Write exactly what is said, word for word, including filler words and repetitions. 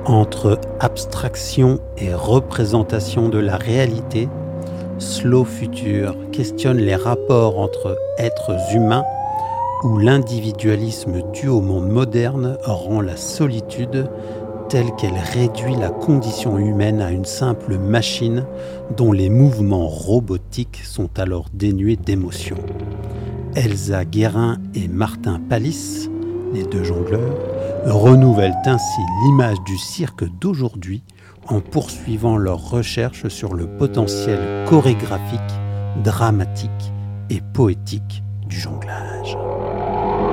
Entre abstraction et représentation de la réalité, Slow Future questionne les rapports entre êtres humains où l'individualisme dû au monde moderne rend la solitude telle qu'elle réduit la condition humaine à une simple machine dont les mouvements robotiques sont alors dénués d'émotion. Elsa Guérin et Martin Palis, les deux jongleurs, renouvellent ainsi l'image du cirque d'aujourd'hui en poursuivant leurs recherches sur le potentiel chorégraphique, dramatique et poétique du jonglage.